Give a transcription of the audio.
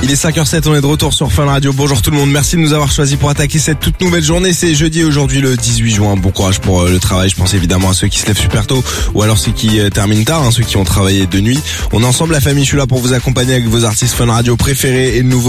Il est 5h07, on est de retour sur Fun Radio. Bonjour tout le monde, merci de nous avoir choisis pour attaquer cette toute nouvelle journée. C'est jeudi aujourd'hui le 18 juin. Bon courage pour le travail. Je pense évidemment à ceux qui se lèvent super tôt ou alors ceux qui terminent tard, ceux qui ont travaillé de nuit. On est ensemble la famille, je suis là pour vous accompagner avec vos artistes Fun Radio préférés et le nouveau